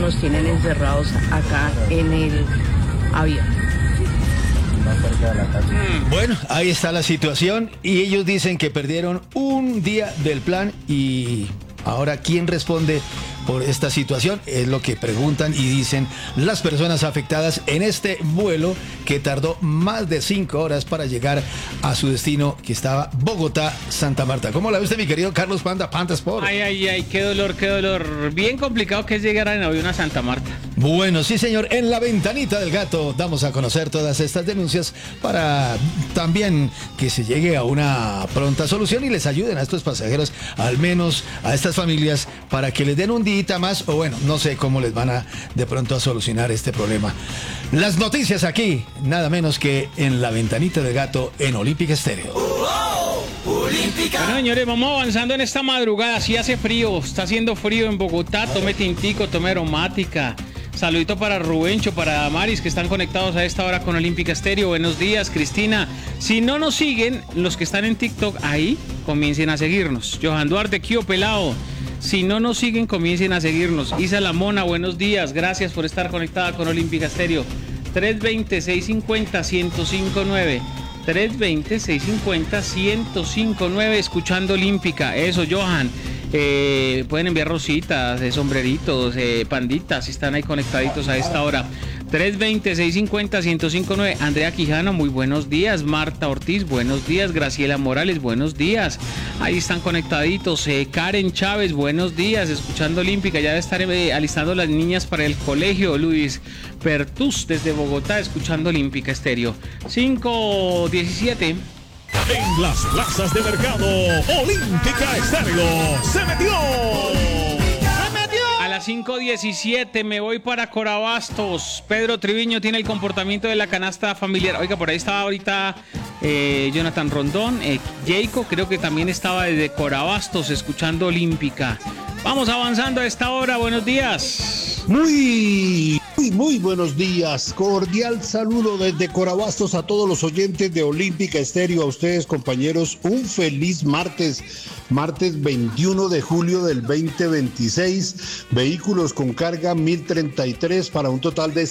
nos tienen encerrados acá en el avión. Bueno, ahí está la situación y ellos dicen que perdieron un día del plan y ahora ¿quién responde por esta situación? Es lo que preguntan y dicen las personas afectadas en este vuelo que tardó más de 5 horas para llegar a su destino, que estaba Bogotá-Santa Marta. ¿Cómo la ve usted, mi querido Carlos Panda Sport? Ay, qué dolor. Bien complicado que es llegar en avión a Santa Marta. Bueno, sí señor, en la ventanita del gato damos a conocer todas estas denuncias para también que se llegue a una pronta solución y les ayuden a estos pasajeros, al menos a estas familias, para que les den un día más, o bueno, no sé cómo les van a de pronto a solucionar este problema. Las noticias aquí, nada menos que en la ventanita del gato en Olímpica Estéreo. Bueno, señores, vamos avanzando en esta madrugada. Sí hace frío, está haciendo frío en Bogotá. Tome tintico, tome aromática. Saludito para Rubencho, para Damaris, que están conectados a esta hora con Olímpica Estéreo. Buenos días, Cristina. Si no nos siguen, los que están en TikTok, ahí comiencen a seguirnos. Johan Duarte, Kio Pelao. Si no nos siguen, comiencen a seguirnos. Isa La Mona, buenos días. Gracias por estar conectada con Olímpica Estéreo. 320-650-1059. 320-650-1059. Escuchando Olímpica. Eso, Johan. Pueden enviar rositas, sombreritos, panditas, si están ahí conectaditos a esta hora. 320-650-1059. Andrea Quijano, muy buenos días. Marta Ortiz, buenos días. Graciela Morales, buenos días. Ahí están conectaditos. Karen Chávez, buenos días. Escuchando Olímpica, ya debe estar alistando las niñas para el colegio. Luis Pertus, desde Bogotá, escuchando Olímpica Estéreo. 5:17. En las plazas de mercado, Olímpica Estéreo se metió. A las 5:17 me voy para Corabastos. Pedro Triviño tiene el comportamiento de la canasta familiar. Oiga, por ahí estaba ahorita Jonathan Rondón. Jayco creo que también estaba desde Corabastos escuchando Olímpica. Vamos avanzando a esta hora. Buenos días. Muy buenos días. Cordial saludo desde Corabastos a todos los oyentes de Olímpica Estéreo. A ustedes, compañeros, un feliz martes 21 de julio del 2026. Vehículos con carga 1033 para un total de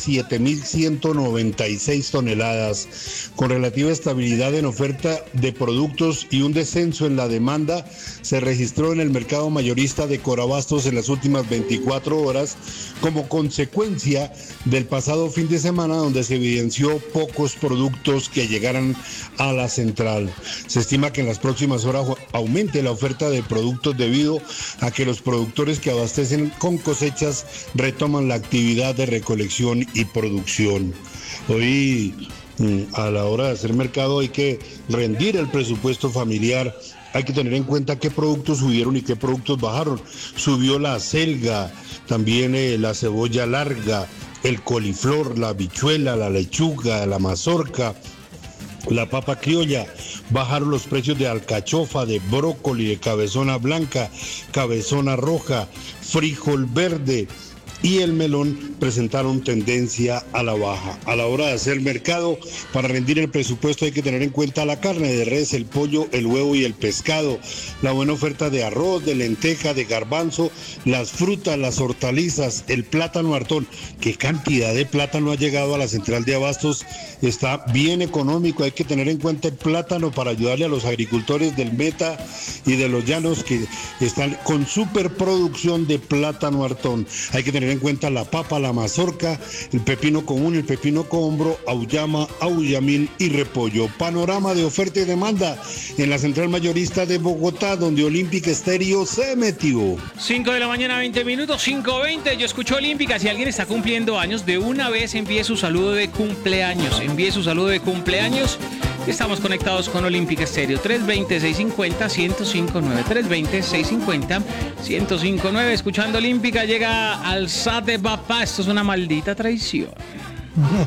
7196 toneladas. Con relativa estabilidad en oferta de productos y un descenso en la demanda, se registró en el mercado mayorista de Corabastos en las últimas 24 horas como consecuencia del pasado fin de semana, donde se evidenció pocos productos que llegaran a la central. Se estima que en las próximas horas aumente la oferta de productos debido a que los productores que abastecen con cosechas retoman la actividad de recolección y producción. Hoy, a la hora de hacer mercado, hay que rendir el presupuesto familiar. Hay que tener en cuenta qué productos subieron y qué productos bajaron. Subió la acelga, también la cebolla larga, el coliflor, la habichuela, la lechuga, la mazorca, la papa criolla. Bajaron los precios de alcachofa, de brócoli, de cabezona blanca, cabezona roja, frijol verde y el melón presentaron tendencia a la baja. A la hora de hacer mercado, para rendir el presupuesto hay que tener en cuenta la carne de res, el pollo, el huevo y el pescado, la buena oferta de arroz, de lenteja, de garbanzo, las frutas, las hortalizas, el plátano Artón. ¿Qué cantidad de plátano ha llegado a la central de abastos? Está bien económico, hay que tener en cuenta el plátano para ayudarle a los agricultores del Meta y de los Llanos que están con superproducción de plátano Artón. Hay que tener en cuenta la papa, la mazorca, el pepino común, el pepino cohombro, auyama, auyamín y repollo. Panorama de oferta y demanda en la central mayorista de Bogotá, donde Olímpica Estéreo se metió. 5 de la mañana, 20 minutos, 5:20. Yo escucho Olímpica. Si alguien está cumpliendo años, de una vez envíe su saludo de cumpleaños. Envíe su saludo de cumpleaños. Estamos conectados con Olímpica Estéreo. 320-650-1059. 320-650-1059. Escuchando Olímpica, llega al SAT de papá. Esto es una maldita traición.